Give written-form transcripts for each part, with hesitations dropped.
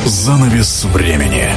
Занавес времени.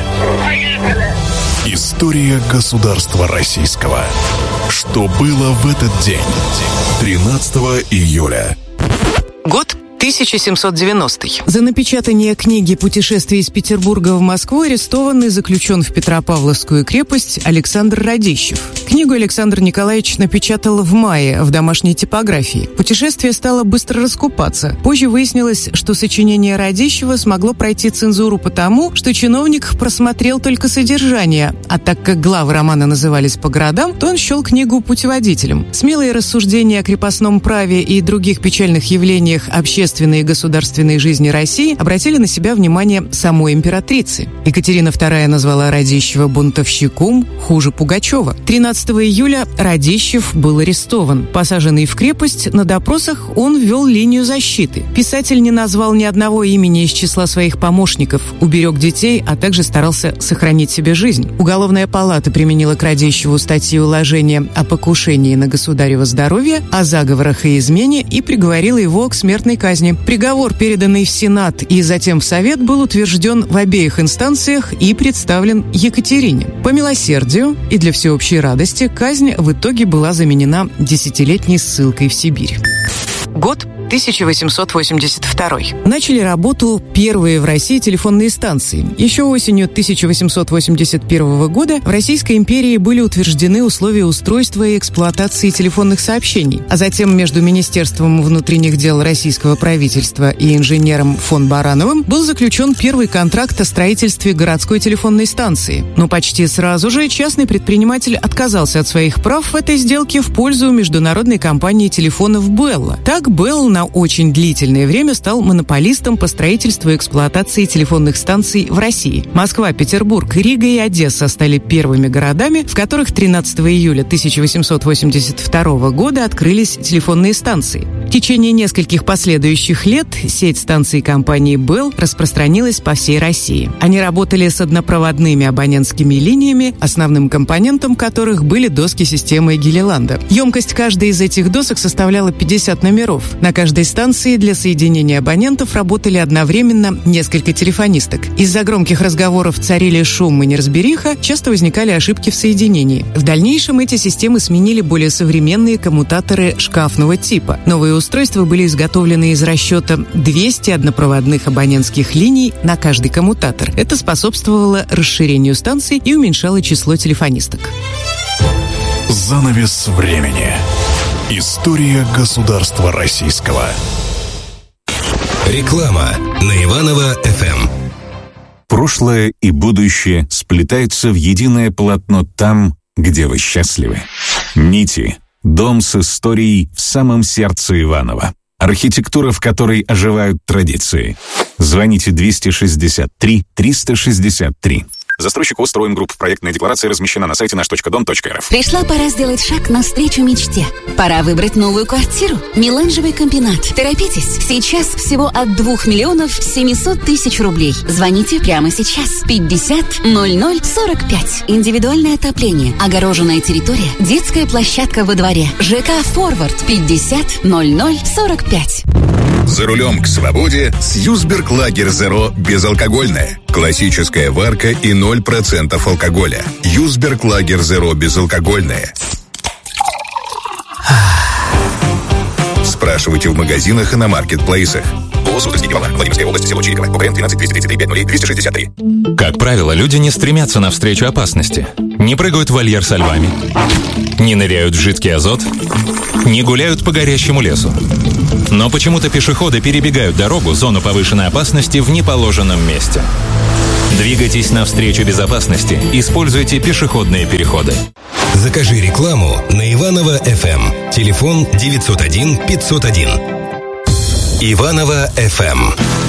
История государства российского. Что было в этот день? 13 июля. Год 1790-й. За напечатание книги «Путешествие из Петербурга в Москву» арестован и заключен в Петропавловскую крепость Александр Радищев. Книгу Александр Николаевич напечатал в мае в домашней типографии. Путешествие стало быстро раскупаться. Позже выяснилось, что сочинение Радищева смогло пройти цензуру потому, что чиновник просмотрел только содержание, а так как главы романа назывались по городам, то он счел книгу путеводителем. Смелые рассуждения о крепостном праве и других печальных явлениях общественной и государственной жизни России обратили на себя внимание самой императрицы. Екатерина II назвала Радищева бунтовщиком, хуже Пугачева. 13 июля Радищев был арестован. Посаженный в крепость, на допросах он вел линию защиты. Писатель не назвал ни одного имени из числа своих помощников, уберег детей, а также старался сохранить себе жизнь. Уголовная палата применила к Радищеву статьи уложения о покушении на государево здоровье, о заговорах и измене и приговорила его к смертной казни. Приговор, переданный в Сенат и затем в Совет, был утвержден в обеих инстанциях и представлен Екатерине. По милосердию и для всеобщей радости казнь в итоге была заменена 10-летней ссылкой в Сибирь. Год 1882. Начали работу первые в России телефонные станции. Еще осенью 1881 года в Российской империи были утверждены условия устройства и эксплуатации телефонных сообщений, а затем между Министерством внутренних дел российского правительства и инженером фон Барановым был заключен первый контракт о строительстве городской телефонной станции. Но почти сразу же частный предприниматель отказался от своих прав в этой сделке в пользу международной компании телефонов Белла. Так Белл на очень длительное время стал монополистом по строительству и эксплуатации телефонных станций в России. Москва, Петербург, Рига и Одесса стали первыми городами, в которых 13 июля 1882 года открылись телефонные станции. В течение нескольких последующих лет сеть станций компании Bell распространилась по всей России. Они работали с однопроводными абонентскими линиями, основным компонентом которых были доски системы Гелиланда. Емкость каждой из этих досок составляла 50 номеров. На каждой станции для соединения абонентов работали одновременно несколько телефонисток. Из-за громких разговоров царили шум и неразбериха, часто возникали ошибки в соединении. В дальнейшем эти системы сменили более современные коммутаторы шкафного типа. Новые устройства были изготовлены из расчета 200 однопроводных абонентских линий на каждый коммутатор. Это способствовало расширению станций и уменьшало число телефонисток. Занавес времени. История государства российского. Реклама на Иваново-ФМ. Прошлое и будущее сплетаются в единое полотно там, где вы счастливы. Нити. Дом с историей в самом сердце Иваново. Архитектура, в которой оживают традиции. Звоните 263 363. Застройщик «Устроим Групп». Проектная декларация размещена на сайте наш.дом.рф. Пришла пора сделать шаг навстречу мечте. Пора выбрать новую квартиру. Меланжевый комбинат. Торопитесь. Сейчас всего от 2 миллионов 700 тысяч рублей. Звоните прямо сейчас. 50 00 45. Индивидуальное отопление. Огороженная территория. Детская площадка во дворе. ЖК «Форвард». 50 00 45. За рулем к свободе с Юсберг Лагер Зеро безалкогольное. Классическая варка и 0% алкоголя. Юсберг Лагер Зеро безалкогольное. Спрашивайте в магазинах и на маркетплейсах. Владимирская область, село Чириково. УКН 12 333 50 263. Как правило, люди не стремятся навстречу опасности. Не прыгают в вольер со львами. Не ныряют в жидкий азот. Не гуляют по горящему лесу. Но почему-то пешеходы перебегают дорогу, зону повышенной опасности в неположенном месте. Двигайтесь навстречу безопасности. Используйте пешеходные переходы. Закажи рекламу на Иваново-ФМ. Телефон 901 501. Иваново-ФМ.